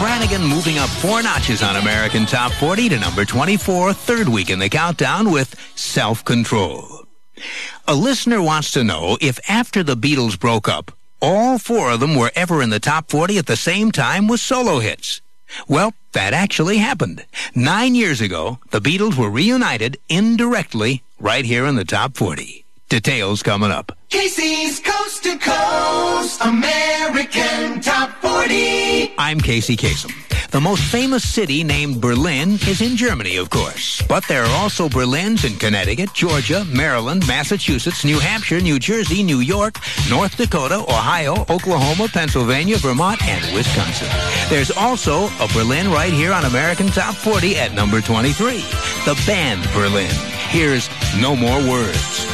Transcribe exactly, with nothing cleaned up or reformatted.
Brannigan moving up four notches on American Top forty to number twenty-four, third week in the countdown with Self-Control. A listener wants to know if after the Beatles broke up, all four of them were ever in the top forty at the same time with solo hits. Well, that actually happened. Nine years ago, the Beatles were reunited indirectly right here in the top forty. Details coming up. Casey's Coast to Coast American Top forty. I'm Casey Kasem. The most famous city named Berlin is in Germany, of course. But there are also Berlins in Connecticut, Georgia, Maryland, Massachusetts, New Hampshire, New Jersey, New York, North Dakota, Ohio, Oklahoma, Pennsylvania, Vermont, and Wisconsin. There's also a Berlin right here on American Top forty at number twenty-three. The band Berlin. Here's No More Words.